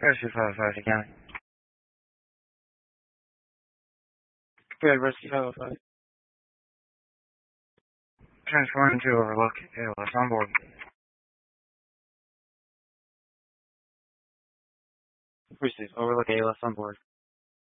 Rescue 505 again. Good, Rescue 505. Transferring to Overlook, ALS on board. Receive, Overlook ALS on board.